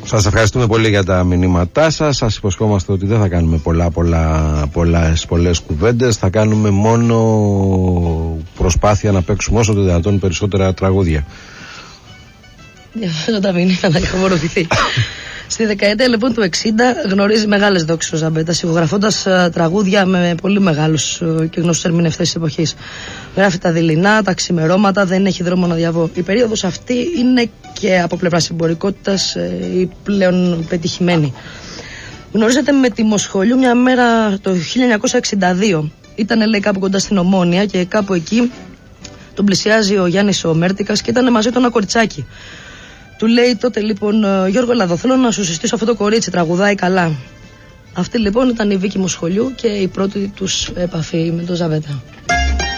Σας ευχαριστούμε πολύ για τα μηνύματά σας. Σας υποσχόμαστε ότι δεν θα κάνουμε πολλές κουβέντες. Θα κάνουμε μόνο προσπάθεια να παίξουμε όσο το δυνατόν περισσότερα τραγούδια. Διαβάζω τα μηνύματα, είχα μορφηθεί. Στη δεκαετία λοιπόν του 60 γνωρίζει μεγάλες δόξες ο Ζαμπέτας, ηχογραφώντας τραγούδια με πολύ μεγάλους και γνωστούς ερμηνευτές της εποχής. Γράφει τα δειλινά, τα ξημερώματα, δεν έχει δρόμο να διαβώ. Η περίοδος αυτή είναι και από πλευράς συμπορικότητας η πλέον πετυχημένη. Γνωρίζεται με τη Μοσχολιού μια μέρα το 1962. Ήταν λέει κάπου κοντά στην Ομόνια και κάπου εκεί τον πλησιάζει ο Γιάννης ο Μέρτικας και ήταν μαζί του ένα κοριτσάκι. Του λέει τότε λοιπόν, Γιώργο Λαδό, θέλω να σου συστήσω αυτό το κορίτσι, τραγουδάει καλά. Αυτή λοιπόν ήταν η Βίκη Μοσχολιού και η πρώτη τους επαφή με τον Ζαβέτα.